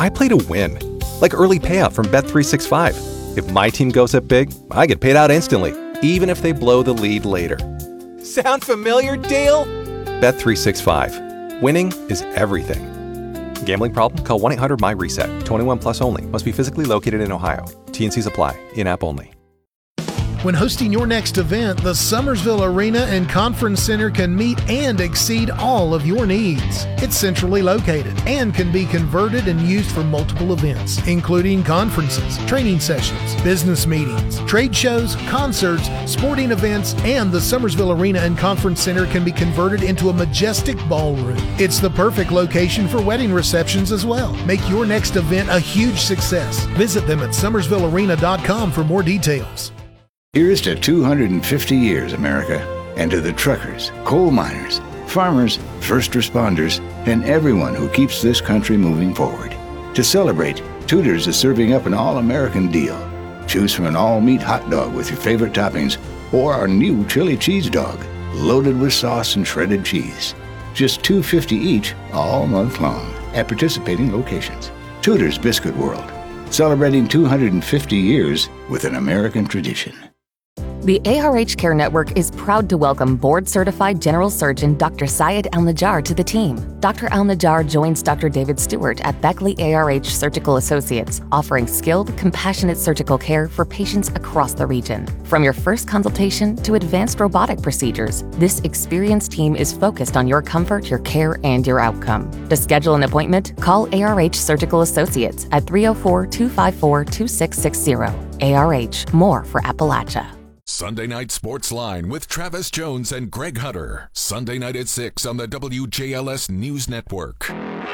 I play to win. Like early payout from Bet365. If my team goes up big, I get paid out instantly, even if they blow the lead later. Sound familiar, Dale? Bet365. Winning is everything. Gambling problem? Call 1-800-MY-RESET. 21 plus only. Must be physically located in Ohio. T&Cs apply. In-app only. When hosting your next event, the Summersville Arena and Conference Center can meet and exceed all of your needs. It's centrally located and can be converted and used for multiple events, including conferences, training sessions, business meetings, trade shows, concerts, sporting events, and the Summersville Arena and Conference Center can be converted into a majestic ballroom. It's the perfect location for wedding receptions as well. Make your next event a huge success. Visit them at summersvillearena.com for more details. Here's to 250 years, America, and to the truckers, coal miners, farmers, first responders, and everyone who keeps this country moving forward. To celebrate, Tudor's is serving up an all-American deal. Choose from an all-meat hot dog with your favorite toppings or our new chili cheese dog, loaded with sauce and shredded cheese. Just $2.50 each all month long at participating locations. Tudor's Biscuit World, celebrating 250 years with an American tradition. The ARH Care Network is proud to welcome board-certified general surgeon Dr. Syed Al-Najjar to the team. Dr. Al-Najjar joins Dr. David Stewart at Beckley ARH Surgical Associates, offering skilled, compassionate surgical care for patients across the region. From your first consultation to advanced robotic procedures, this experienced team is focused on your comfort, your care, and your outcome. To schedule an appointment, call ARH Surgical Associates at 304-254-2660. ARH, more for Appalachia. Sunday Night Sports Line with Travis Jones and Greg Hunter. Sunday night at 6 on the WJLS News Network.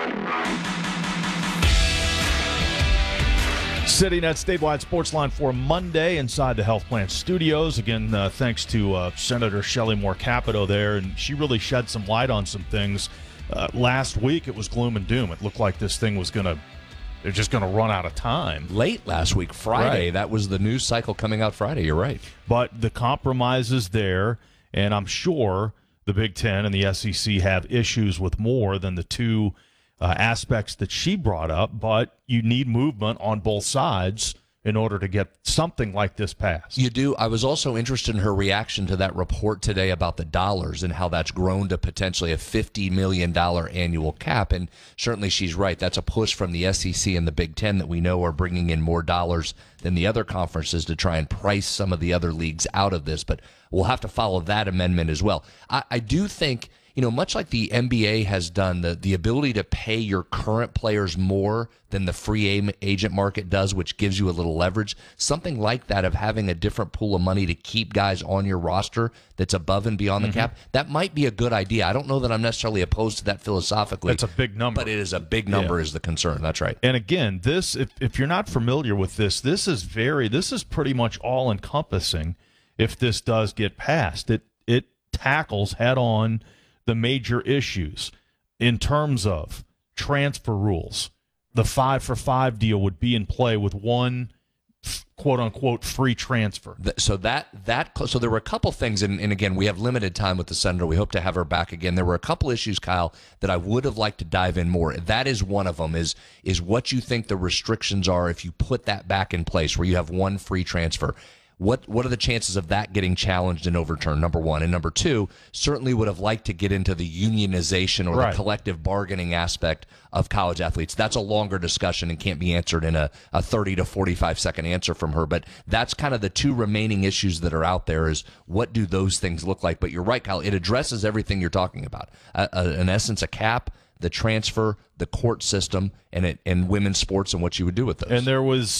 Sitting at Statewide Sports Line for Monday inside the Health Plan Studios. Again, thanks to Senator Shelley Moore Capito there, and she really shed some light on some things. Last week it was gloom and doom. It looked like this thing was they're just going to run out of time. Late last week, Friday. Right. That was the news cycle coming out Friday. You're right. But the compromise is there, and I'm sure the Big Ten and the SEC have issues with more than the two aspects that she brought up, but you need movement on both sides in order to get something like this passed. You do. I was also interested in her reaction to that report today about the dollars and how that's grown to potentially a $50 million annual cap. And certainly she's right. That's a push from the SEC and the Big Ten that we know are bringing in more dollars than the other conferences to try and price some of the other leagues out of this. But we'll have to follow that amendment as well. I do think, much like the NBA has done, the ability to pay your current players more than the free agent market does, which gives you a little leverage, something like that of having a different pool of money to keep guys on your roster that's above and beyond the cap, that might be a good idea. I don't know that I'm necessarily opposed to that philosophically. That's a big number. But it is a big number is the concern. That's right. And again, this, if you're not familiar with this is pretty much all-encompassing if this does get passed. It tackles head-on the major issues in terms of transfer rules. The 5-for-5 deal would be in play with one quote-unquote free transfer. So there were a couple things, and again, we have limited time with the senator. We hope to have her back again. There were a couple issues, Kyle, that I would have liked to dive in more. That is one of them, is what you think the restrictions are if you put that back in place, where you have one free transfer. What are the chances of that getting challenged and overturned, number one? And number two, certainly would have liked to get into the unionization or the collective bargaining aspect of college athletes. That's a longer discussion and can't be answered in a 30 to 45-second answer from her. But that's kind of the two remaining issues that are out there, is what do those things look like? But you're right, Kyle. It addresses everything you're talking about. In essence, a cap, the transfer, the court system, and women's sports, and what you would do with those. And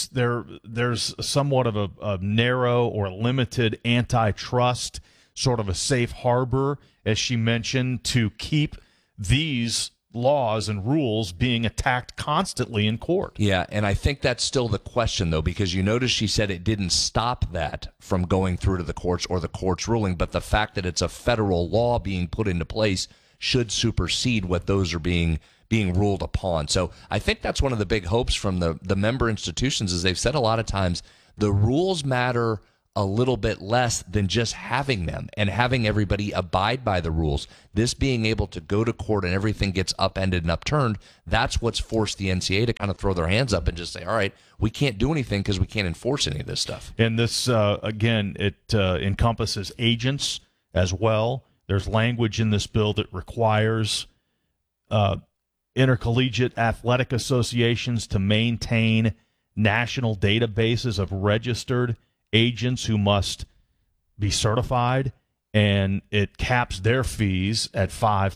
there's somewhat of a narrow or limited antitrust, sort of a safe harbor, as she mentioned, to keep these laws and rules being attacked constantly in court. Yeah, and I think that's still the question, though, because you notice she said it didn't stop that from going through to the courts or the court's ruling, but the fact that it's a federal law being put into place should supersede what those are being ruled upon. So I think that's one of the big hopes from the member institutions, is they've said a lot of times the rules matter a little bit less than just having them and having everybody abide by the rules. This being able to go to court and everything gets upended and upturned, that's what's forced the NCAA to kind of throw their hands up and just say, all right, we can't do anything because we can't enforce any of this stuff. And this, again, it encompasses agents as well. There's language in this bill that requires intercollegiate athletic associations to maintain national databases of registered agents who must be certified, and it caps their fees at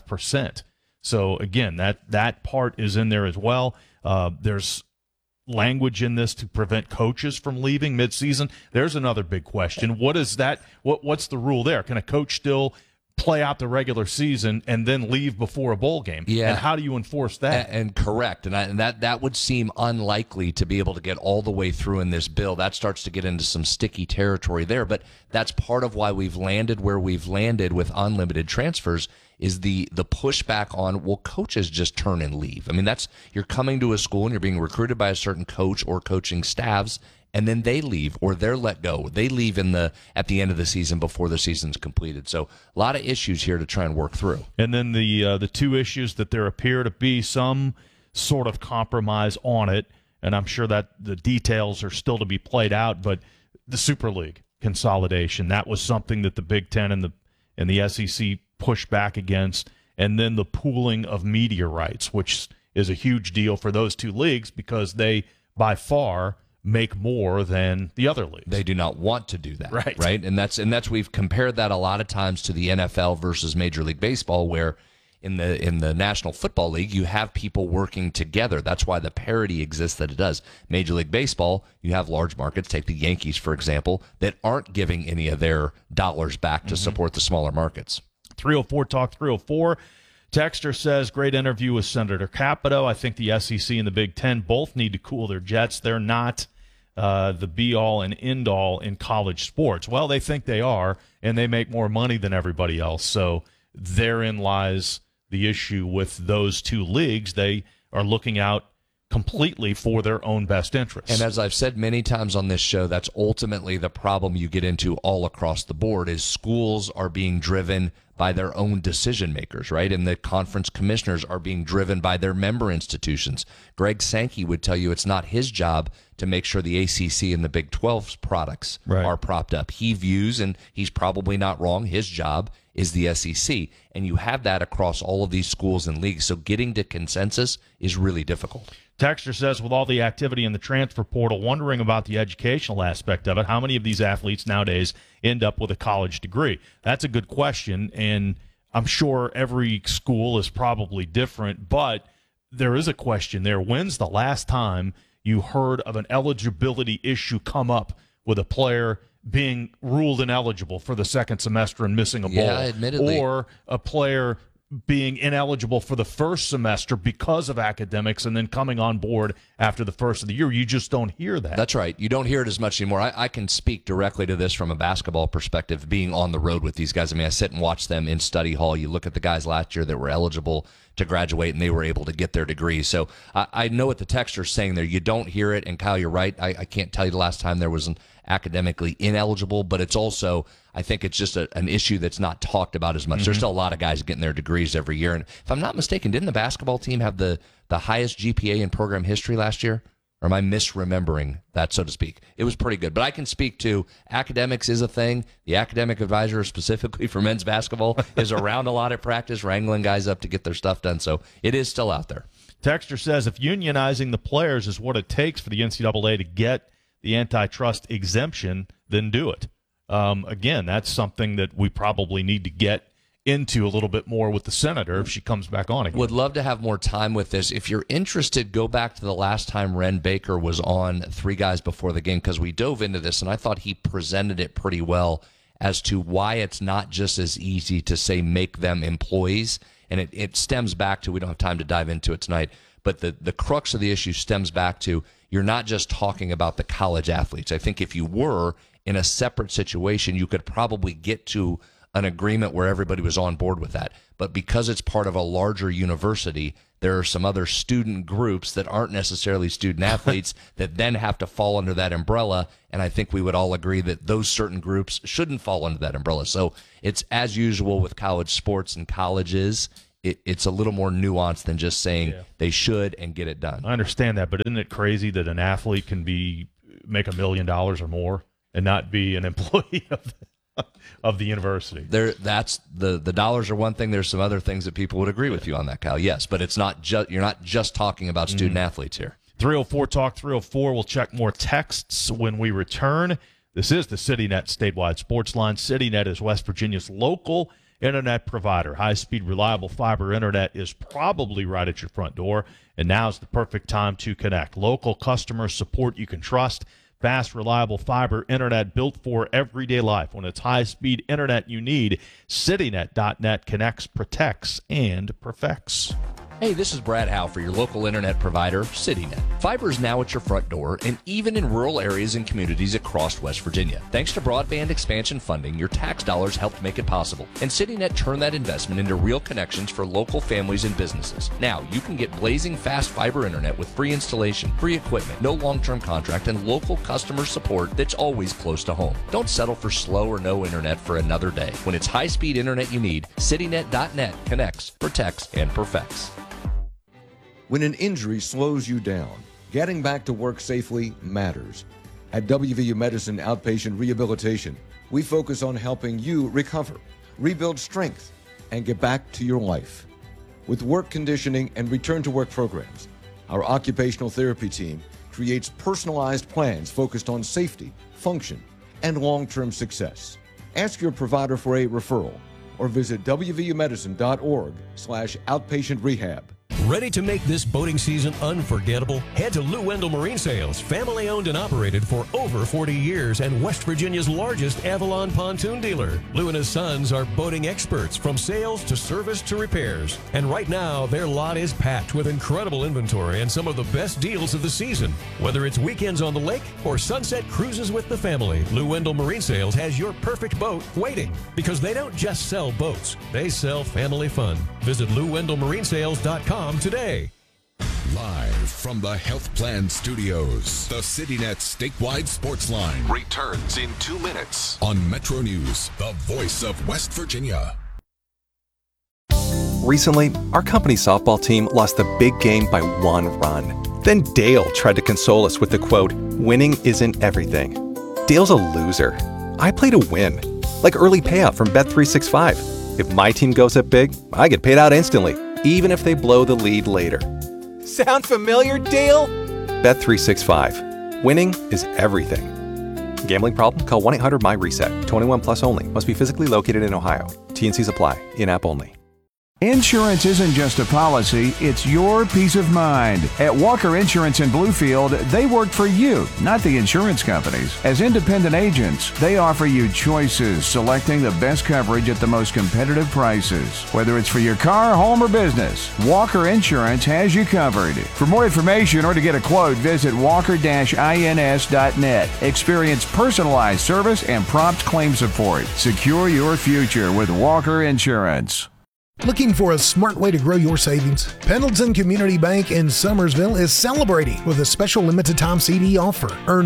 5%. So again, that part is in there as well. There's language in this to prevent coaches from leaving midseason. There's another big question. What is that? What's the rule there? Can a coach still play out the regular season and then leave before a bowl game? Yeah. And how do you enforce that? And correct. And that would seem unlikely to be able to get all the way through in this bill. That starts to get into some sticky territory there. But that's part of why we've landed where we've landed with unlimited transfers is the pushback on, well, coaches just turn and leave. I mean, you're coming to a school and you're being recruited by a certain coach or coaching staffs, and then they leave or they're let go. They leave at the end of the season before the season's completed. So a lot of issues here to try and work through. And then the two issues that there appear to be some sort of compromise on it, and I'm sure that the details are still to be played out, but the Super League consolidation, that was something that the Big Ten and the SEC pushed back against, and then the pooling of media rights, which is a huge deal for those two leagues because they, by far, make more than the other leagues. They do not want to do that, right? And that's we've compared that a lot of times to the NFL versus Major League Baseball, where in the National Football League you have people working together. That's why the parity exists that it does. Major League Baseball, you have large markets. Take the Yankees, for example, that aren't giving any of their dollars back to support the smaller markets. 304 Talk 304. Texter says, great interview with Senator Capito. I think the SEC and the Big Ten both need to cool their jets. They're not the be-all and end-all in college sports. Well, they think they are, and they make more money than everybody else. So therein lies the issue with those two leagues. They are looking out completely for their own best interests. And as I've said many times on this show, that's ultimately the problem you get into all across the board is schools are being driven by their own decision makers, right? And the conference commissioners are being driven by their member institutions. Greg Sankey would tell you it's not his job to make sure the ACC and the Big 12's products are propped up. He views, and he's probably not wrong, his job is the SEC. And you have that across all of these schools and leagues. So getting to consensus is really difficult. Texter says, with all the activity in the transfer portal, wondering about the educational aspect of it, how many of these athletes nowadays end up with a college degree? That's a good question, and I'm sure every school is probably different, but there is a question there. When's the last time you heard of an eligibility issue come up with a player being ruled ineligible for the second semester and missing a bowl? Yeah, admittedly. Or a player being ineligible for the first semester because of academics and then coming on board after the first of the year. You just don't hear that. That's right. You don't hear it as much anymore. I can speak directly to this from a basketball perspective, being on the road with these guys. I mean, I sit and watch them in study hall. You look at the guys last year that were eligible to graduate, and they were able to get their degrees. So I know what the texter's saying there. You don't hear it, and Kyle, you're right. I can't tell you the last time there was an academically ineligible, but it's also, I think it's just an issue that's not talked about as much. There's still a lot of guys getting their degrees every year. And if I'm not mistaken, didn't the basketball team have the highest GPA in program history last year? Or am I misremembering that, so to speak? It was pretty good. But I can speak to academics is a thing. The academic advisor, specifically for men's basketball, is around a lot at practice, wrangling guys up to get their stuff done. So it is still out there. Texter says, if unionizing the players is what it takes for the NCAA to get the antitrust exemption, then do it. Again, that's something that we probably need to get into a little bit more with the senator if she comes back on again. Would love to have more time with this. If you're interested, go back to the last time Ren Baker was on Three Guys Before the Game, because we dove into this, and I thought he presented it pretty well as to why it's not just as easy to say make them employees. And it stems back to, we don't have time to dive into it tonight, but the crux of the issue stems back to, you're not just talking about the college athletes. I think if you were in a separate situation, you could probably get to an agreement where everybody was on board with that. But because it's part of a larger university, there are some other student groups that aren't necessarily student athletes that then have to fall under that umbrella. And I think we would all agree that those certain groups shouldn't fall under that umbrella. So it's as usual with college sports and colleges. It's a little more nuanced than just saying they should and get it done. I understand that, but isn't it crazy that an athlete can make $1 million or more and not be an employee of the university? That's the dollars are one thing. There's some other things that people would agree with you on that, Kyle. Yes, but it's not you're not just talking about student athletes here. 304 Talk 304. We'll check more texts when we return. This is the CityNet statewide sports line. CityNet is West Virginia's local internet provider. High-speed, reliable fiber internet is probably right at your front door, and now's the perfect time to connect. Local customer support you can trust. Fast, reliable fiber internet built for everyday life. When it's high-speed internet you need, CityNet.net connects, protects, and perfects. Hey, this is Brad Howe for your local internet provider, CityNet. Fiber is now at your front door and even in rural areas and communities across West Virginia. Thanks to broadband expansion funding, your tax dollars helped make it possible. And CityNet turned that investment into real connections for local families and businesses. Now, you can get blazing fast fiber internet with free installation, free equipment, no long-term contract, and local customer support that's always close to home. Don't settle for slow or no internet for another day. When it's high-speed internet you need, CityNet.net connects, protects, and perfects. When an injury slows you down, getting back to work safely matters. At WVU Medicine Outpatient Rehabilitation, we focus on helping you recover, rebuild strength, and get back to your life. With work conditioning and return-to-work programs, our occupational therapy team creates personalized plans focused on safety, function, and long-term success. Ask your provider for a referral or visit wvumedicine.org/outpatient rehab. Ready to make this boating season unforgettable? Head to Lou Wendell Marine Sales, family owned and operated for over 40 years and West Virginia's largest Avalon pontoon dealer. Lou and his sons are boating experts from sales to service to repairs. And right now, their lot is packed with incredible inventory and some of the best deals of the season. Whether it's weekends on the lake or sunset cruises with the family, Lou Wendell Marine Sales has your perfect boat waiting. Because they don't just sell boats, they sell family fun. Visit LouWendellMarineSales.com today. Live from the Health Plan Studios, the CityNet statewide sports line returns in 2 minutes on Metro News, the voice of West Virginia. Recently, our company softball team lost the big game by 1 run. Then Dale tried to console us with the quote, "Winning isn't everything." Dale's a loser. I play to win. Like early payout from Bet365. If my team goes up big, I get paid out instantly, even if they blow the lead later. Sound familiar, Dale? Bet365. Winning is everything. Gambling problem? Call 1-800-MY-RESET. 21 plus only. Must be physically located in Ohio. T&Cs apply. In-app only. Insurance isn't just a policy, it's your peace of mind. At Walker Insurance in Bluefield, they work for you, not the insurance companies. As independent agents, they offer you choices, selecting the best coverage at the most competitive prices. Whether it's for your car, home, or business, Walker Insurance has you covered. For more information or to get a quote, visit walker-ins.net. Experience personalized service and prompt claim support. Secure your future with Walker Insurance. Looking for a smart way to grow your savings? Pendleton Community Bank in Summersville is celebrating with a special limited time CD offer. Earn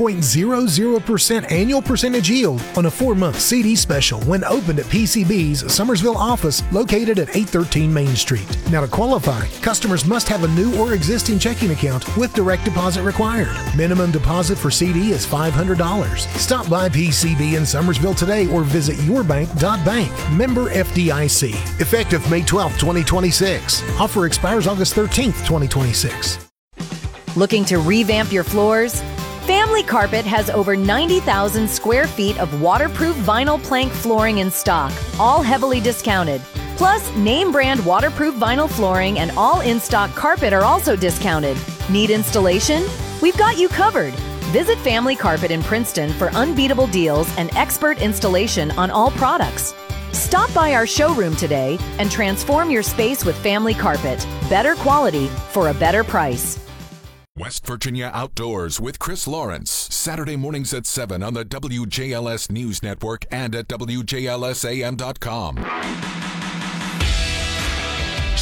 4.00% annual percentage yield on a 4-month CD special when opened at PCB's Summersville office located at 813 Main Street. Now to qualify, customers must have a new or existing checking account with direct deposit required. Minimum deposit for CD is $500. Stop by PCB in Summersville today or visit yourbank.bank. Member FDIC. Effective May 12, 2026. Offer expires August 13th, 2026. Looking to revamp your floors? Family Carpet has over 90,000 square feet of waterproof vinyl plank flooring in stock, all heavily discounted. Plus, name brand waterproof vinyl flooring and all in-stock carpet are also discounted. Need installation? We've got you covered. Visit Family Carpet in Princeton for unbeatable deals and expert installation on all products. Stop by our showroom today and transform your space with Family Carpet. Better quality for a better price. West Virginia Outdoors with Chris Lawrence. Saturday mornings at 7 on the WJLS News Network and at WJLSAM.com.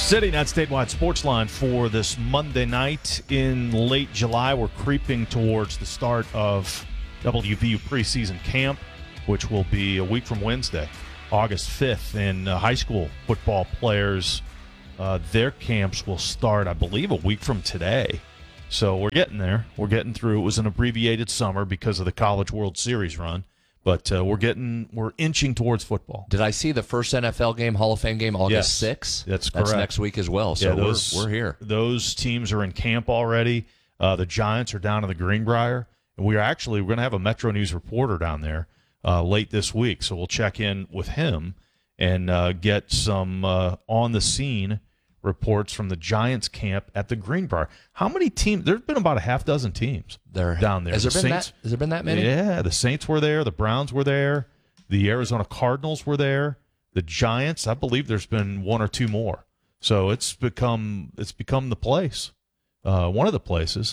City Net Statewide Sports Line for this Monday night in late July. We're creeping towards the start of WVU preseason camp, which will be a week from Wednesday, August 5th. And high school football players, their camps will start, I believe, a week from today. So we're getting there. We're getting through. It was an abbreviated summer because of the College World Series run. But we're inching towards football. Did I see the first NFL game, Hall of Fame game, August 6th? That's correct. That's next week as well. So yeah, we're here. Those teams are in camp already. The Giants are down in the Greenbrier. And we're going to have a Metro News reporter down there late this week. So we'll check in with him and get some on-the-scene reports from the Giants camp at the Greenbrier. How many teams? There's been about a half dozen teams down there. Has there been that many? Yeah, the Saints were there. The Browns were there. The Arizona Cardinals were there. The Giants, I believe there's been one or two more. So it's become the place, one of the places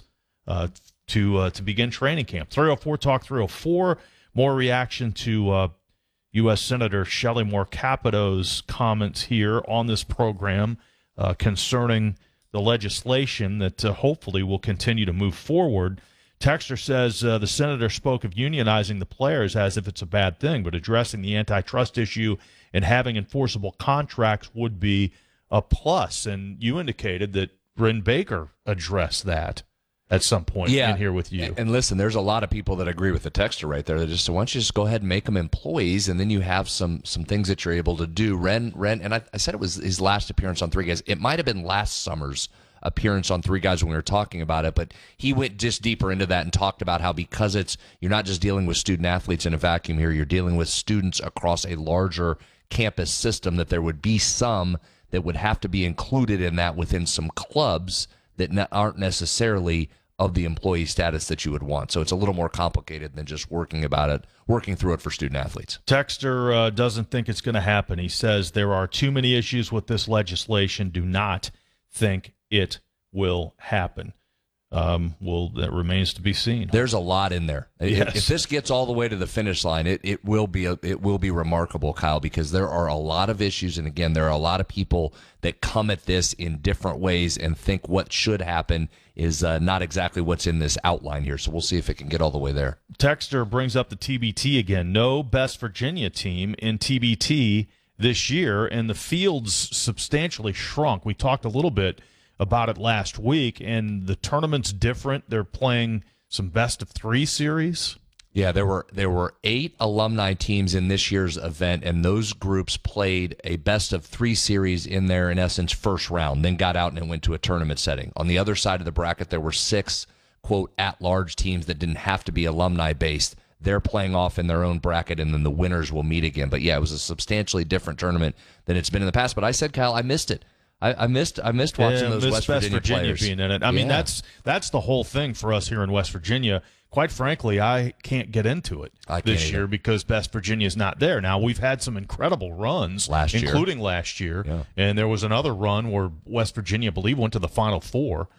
to begin training camp. 304 Talk 304. More reaction to U.S. Senator Shelley Moore Capito's comments here on this program concerning the legislation that hopefully will continue to move forward. Texter says the senator spoke of unionizing the players as if it's a bad thing, but addressing the antitrust issue and having enforceable contracts would be a plus. And you indicated that Bryn Baker addressed that at some point in here with you. And listen, there's a lot of people that agree with the texter right there. They just, why don't you just go ahead and make them employees, and then you have some things that you're able to do. Ren, and I said it was his last appearance on Three Guys. It might have been last summer's appearance on Three Guys when we were talking about it, but he went just deeper into that and talked about how because you're not just dealing with student athletes in a vacuum here, you're dealing with students across a larger campus system, that there would be some that would have to be included in that within some clubs that aren't necessarily of the employee status that you would want. So it's a little more complicated than just working through it for student athletes. Texter doesn't think it's going to happen. He says there are too many issues with this legislation. Do not think it will happen. That remains to be seen. There's a lot in there. Yes. If this gets all the way to the finish line, it will be remarkable, Kyle, because there are a lot of issues, and again, there are a lot of people that come at this in different ways and think what should happen is not exactly what's in this outline here. So we'll see if it can get all the way there. Texter brings up the TBT again. No Best Virginia team in TBT this year, and the field's substantially shrunk. We talked a little bit about it last week, and the tournament's different. They're playing some best-of-3 series. Yeah, there were 8 alumni teams in this year's event, and those groups played a best-of-3 series in their, in essence, first round, then got out and went to a tournament setting. On the other side of the bracket, there were 6, quote, at-large teams that didn't have to be alumni-based. They're playing off in their own bracket, and then the winners will meet again. But, yeah, it was a substantially different tournament than it's been in the past. But I said, Kyle, I missed it. I missed watching those West Virginia players being in it. I mean, that's the whole thing for us here in West Virginia. Quite frankly, I can't get into it this year because West Virginia is not there. Now, we've had some incredible runs, including last year, and there was another run where West Virginia, I believe, went to the Final Four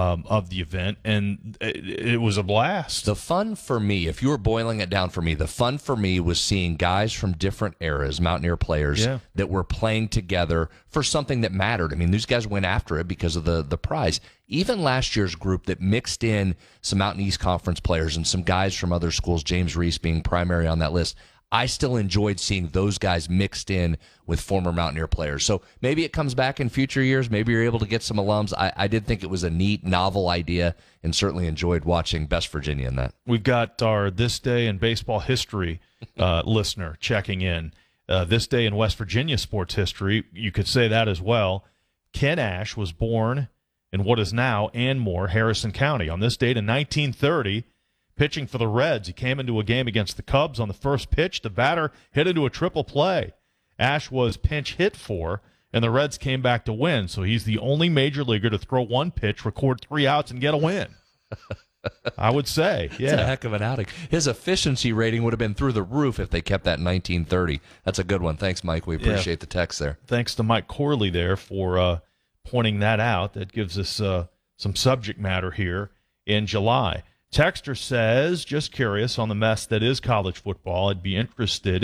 of the event, and it was a blast. The fun for me, if you were boiling it down for me, the fun for me was seeing guys from different eras, Mountaineer players, that were playing together for something that mattered. I mean, these guys went after it because of the prize. Even last year's group that mixed in some Mountain East Conference players and some guys from other schools, James Reese being primary on that list, I still enjoyed seeing those guys mixed in with former Mountaineer players. So maybe it comes back in future years. Maybe you're able to get some alums. I did think it was a neat, novel idea, and certainly enjoyed watching Best Virginia in that. We've got our This Day in Baseball History listener checking in. This Day in West Virginia sports history, you could say that as well. Ken Ash was born in what is now Anmore, Harrison County. On this date in 1930, pitching for the Reds, he came into a game against the Cubs. On the first pitch, the batter hit into a triple play. Ash was pinch hit for, and the Reds came back to win. So he's the only major leaguer to throw one pitch, record 3 outs, and get a win. I would say, yeah. It's a heck of an outing. His efficiency rating would have been through the roof if they kept that in 1930. That's a good one. Thanks, Mike. We appreciate the text there. Thanks to Mike Corley there for pointing that out. That gives us some subject matter here in July. Texter says, just curious on the mess that is college football. I'd be interested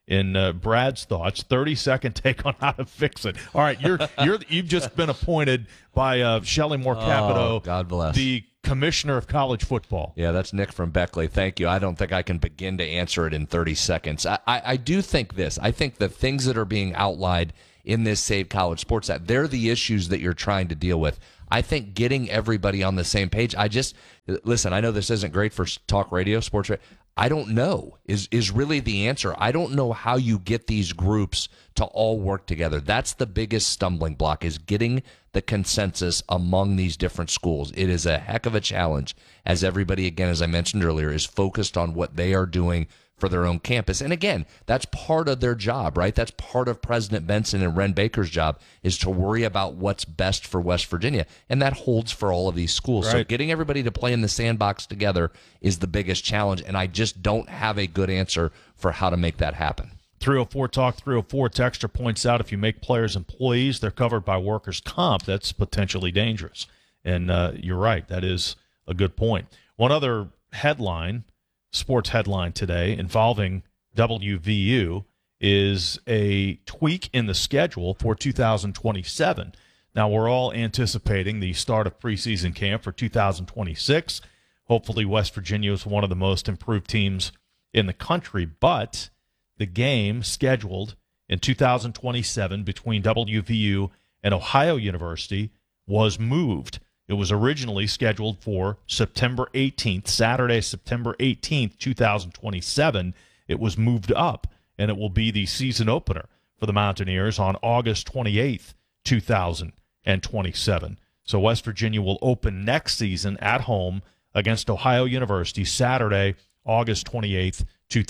in Brad's thoughts. 30-second take on how to fix it. All right, you've just been appointed by Shelley Moore Capito, God bless, the commissioner of college football. Yeah, that's Nick from Beckley. Thank you. I don't think I can begin to answer it in 30 seconds. I do think this. I think the things that are being outlined in this Save College Sports Act, they're the issues that you're trying to deal with. I think getting everybody on the same page, listen, I know this isn't great for talk radio, sports radio. I don't know is really the answer. I don't know how you get these groups to all work together. That's the biggest stumbling block, is getting the consensus among these different schools. It is a heck of a challenge, as everybody, again, as I mentioned earlier, is focused on what they are doing for their own campus. And again, that's part of their job, right? That's part of President Benson and Ren Baker's job, is to worry about what's best for West Virginia. And that holds for all of these schools. Right. So getting everybody to play in the sandbox together is the biggest challenge. And I just don't have a good answer for how to make that happen. 304 Talk 304 Texter points out, if you make players employees, they're covered by workers' comp. That's potentially dangerous. And you're right. That is a good point. One other headline, sports headline today involving WVU, is a tweak in the schedule for 2027. Now, we're all anticipating the start of preseason camp for 2026. Hopefully, West Virginia is one of the most improved teams in the country, but the game scheduled in 2027 between WVU and Ohio University was moved. It was originally scheduled for September 18th, Saturday, September 18th, 2027. It was moved up, and it will be the season opener for the Mountaineers on August 28th, 2027. So West Virginia will open next season at home against Ohio University Saturday, August 28th,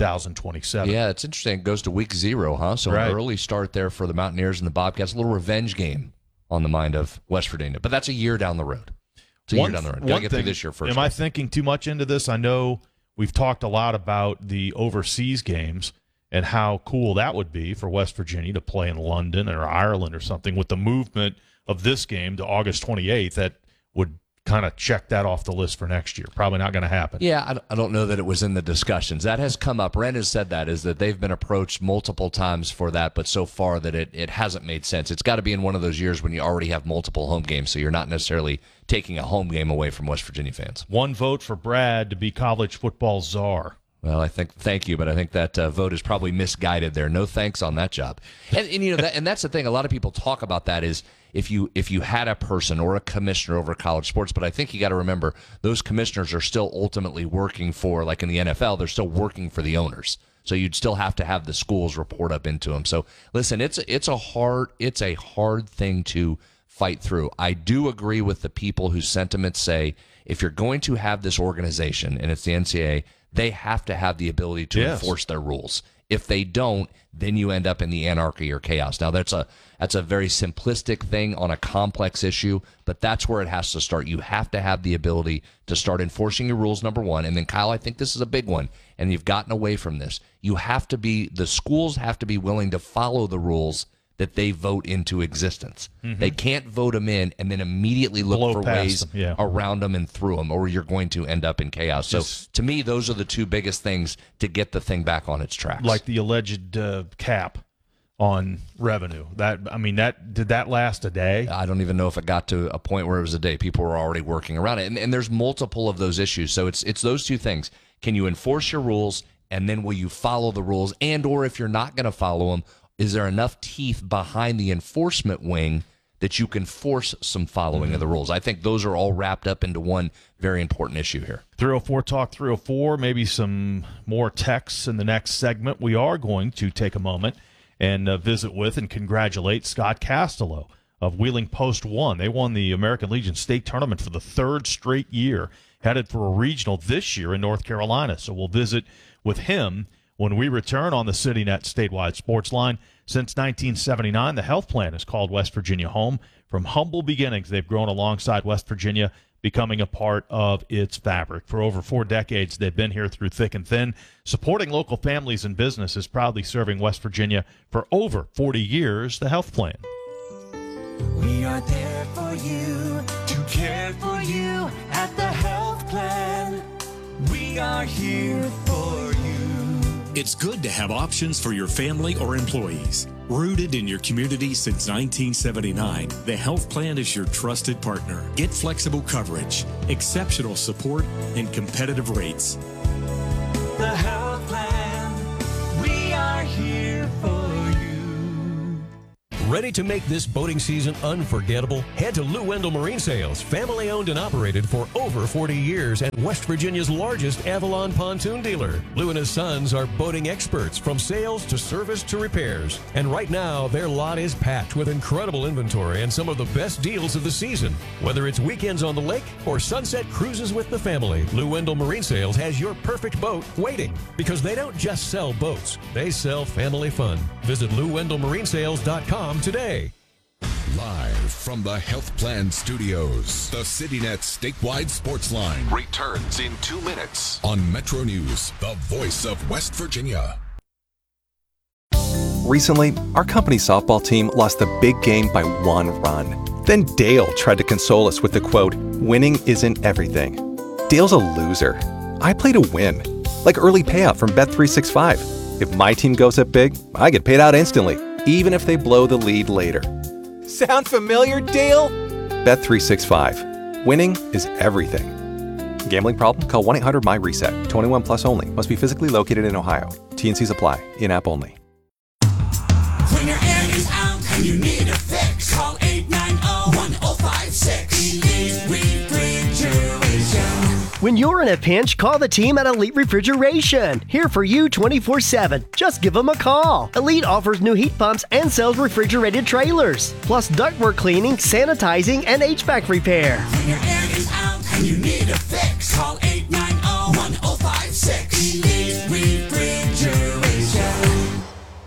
2027. Yeah, it's interesting. It goes to week 0, huh? So An early start there for the Mountaineers and the Bobcats, a little revenge game on the mind of West Virginia. But that's a year down the road. It's a year down the road. Got to get through this year first. Am I thinking too much into this? I know we've talked a lot about the overseas games and how cool that would be for West Virginia to play in London or Ireland or something. With the movement of this game to August 28th, that would kind of check that off the list for next year. Probably not going to happen. Yeah, I don't know that it was in the discussions. That has come up. Ren has said that, is that they've been approached multiple times for that, but so far that it hasn't made sense. It's got to be in one of those years when you already have multiple home games, so you're not necessarily taking a home game away from West Virginia fans. One vote for Brad to be college football czar. Well, thank you, but I think that vote is probably misguided there. No thanks on that job. And you know, and that's the thing. A lot of people talk about that, is if you had a person or a commissioner over college sports, but I think you got to remember those commissioners are still ultimately working for, like in the NFL, they're still working for the owners. So you'd still have to have the schools report up into them. So listen, it's a hard thing to fight through. I do agree with the people whose sentiments say, if you're going to have this organization, and it's the NCAA, they have to have the ability to enforce their rules. If they don't, then you end up in the anarchy or chaos. Now, that's a very simplistic thing on a complex issue, but that's where it has to start. You have to have the ability to start enforcing your rules, number one. And then, Kyle, I think this is a big one, and you've gotten away from this. The schools have to be willing to follow the rules that they vote into existence. Mm-hmm. They can't vote them in and then immediately look for ways around them and through them, or you're going to end up in chaos. So to me, those are the two biggest things to get the thing back on its tracks. Like the alleged cap on revenue. Did that last a day? I don't even know if it got to a point where it was a day. People were already working around it. And there's multiple of those issues. So it's those two things. Can you enforce your rules, and then will you follow the rules? And or if you're not going to follow them, is there enough teeth behind the enforcement wing that you can force some following of the rules? I think those are all wrapped up into one very important issue here. 304 Talk 304, maybe some more texts in the next segment. We are going to take a moment and visit with and congratulate Scott Castello of Wheeling Post 1. They won the American Legion State Tournament for the third straight year, headed for a regional this year in North Carolina. So we'll visit with him when we return on the CityNet Statewide Sports Line. Since 1979, the health plan has called West Virginia home. From humble beginnings, they've grown alongside West Virginia, becoming a part of its fabric. For over 4 decades, they've been here through thick and thin, supporting local families and businesses, proudly serving West Virginia for over 40 years. The health plan. We are there for you, to care for you at the health plan. We are here for you. It's good to have options for your family or employees. Rooted in your community since 1979, the Health Plan is your trusted partner. Get flexible coverage, exceptional support, and competitive rates. The Health Plan, we are here for you. Ready to make this boating season unforgettable? Head to Lou Wendell Marine Sales, family owned and operated for over 40 years and West Virginia's largest Avalon pontoon dealer. Lou and his sons are boating experts from sales to service to repairs. And right now, their lot is packed with incredible inventory and some of the best deals of the season. Whether it's weekends on the lake or sunset cruises with the family, Lou Wendell Marine Sales has your perfect boat waiting. Because they don't just sell boats, they sell family fun. Visit LouWendellMarineSales.com today. Live from the Health Plan Studios, the CityNet statewide sports line returns in 2 minutes on Metro News, the voice of West Virginia. Recently, our company softball team lost the big game by 1 run. Then Dale tried to console us with the quote, "Winning isn't everything." Dale's a loser. I play to win. Like early payout from Bet365. If my team goes up big, I get paid out instantly, even if they blow the lead later. Sound familiar, Dale? Bet365. Winning is everything. Gambling problem? Call 1-800-MY-RESET. 21 plus only. Must be physically located in Ohio. T&Cs apply. In-app only. When your air is out and you need a fix, call 890-1056. Elite Refrigeration. When you're in a pinch, call the team at Elite Refrigeration. Here for you 24/7. Just give them a call. Elite offers new heat pumps and sells refrigerated trailers. Plus ductwork cleaning, sanitizing, and HVAC repair. When your air is out and you need a fix, call 890-1056. Elite Refrigeration.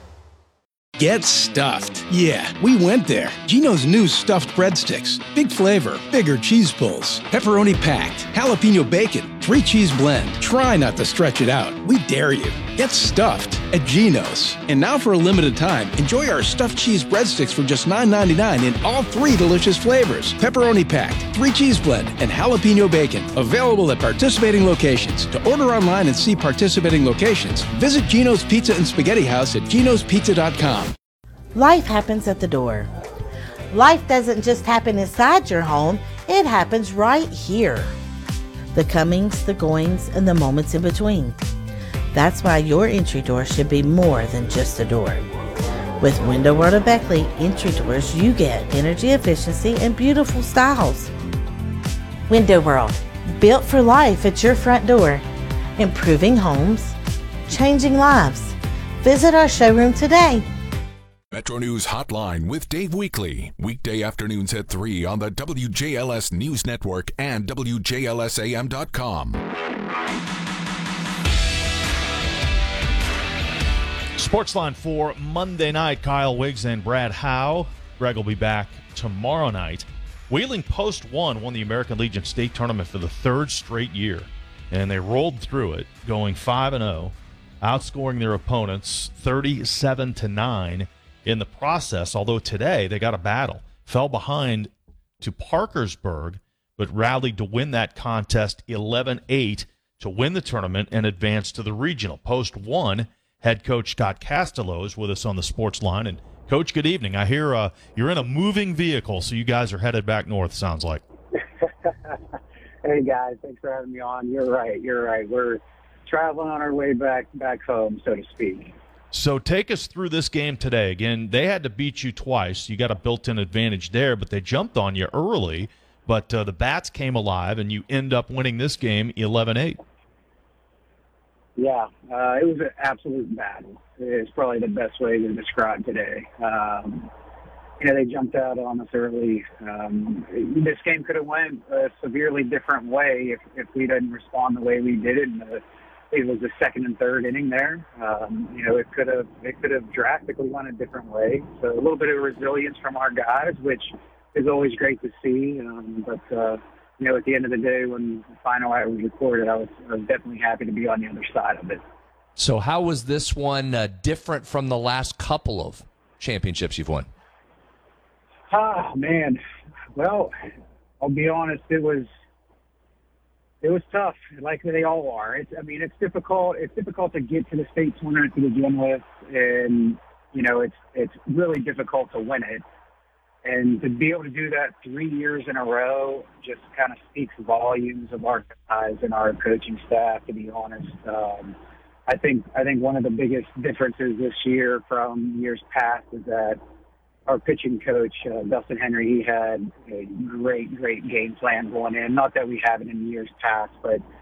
Get stuffed. Yeah, we went there. Geno's new stuffed breadsticks. Big flavor, bigger cheese pulls, pepperoni packed, jalapeno bacon, 3 cheese blend. Try not to stretch it out. We dare you. Get stuffed at Geno's. And now for a limited time, enjoy our stuffed cheese breadsticks for just $9.99 in all 3 delicious flavors. Pepperoni packed, 3 cheese blend, and jalapeno bacon. Available at participating locations. To order online and see participating locations, visit Geno's Pizza and Spaghetti House at genospizza.com. Life happens at the door. Life doesn't just happen inside your home, it happens right here. The comings, the goings, and the moments in between. That's why your entry door should be more than just a door. With Window World of Beckley entry doors, you get energy efficiency and beautiful styles. Window World, built for life at your front door. Improving homes, changing lives. Visit our showroom today. Metro News Hotline with Dave Weekly. Weekday afternoons at 3 on the WJLS News Network and WJLSAM.com. Sportsline for Monday night. Kyle Wiggs and Brad Howe. Greg will be back tomorrow night. Wheeling Post 1 won the American Legion State Tournament for the 3rd straight year, and they rolled through it, going 5-0, outscoring their opponents 37-9 in the process, although today they got a battle. Fell behind to Parkersburg, but rallied to win that contest 11-8 to win the tournament and advance to the regional. Post 1 head coach Scott Castello is with us on the sports line. And, Coach, good evening. I hear you're in a moving vehicle, so you guys are headed back north, sounds like. Hey, guys. Thanks for having me on. You're right. We're traveling on our way back home, so to speak. So take us through this game today. Again, they had to beat you twice. You got a built-in advantage there, but they jumped on you early. But the Bats came alive, and you end up winning this game 11-8. Yeah, it was an absolute battle. It's probably the best way to describe today. They jumped out on us early. This game could have went a severely different way if we didn't respond the way we did it. It was the 2nd and 3rd inning there. It could have drastically went a different way. So a little bit of resilience from our guys, which is always great to see. But at the end of the day, when the final out was recorded, I was definitely happy to be on the other side of it. So how was this one different from the last couple of championships you've won? Man. Well, I'll be honest, it was It was tough, like they all are. It's difficult. It's difficult to get to the state tournament to begin with, and it's really difficult to win it. And to be able to do that 3 years in a row just kind of speaks volumes of our guys and our coaching staff. To be honest, I think one of the biggest differences this year from years past is that our pitching coach, Dustin Henry, he had a great game plan going in. Not that we haven't in years past, but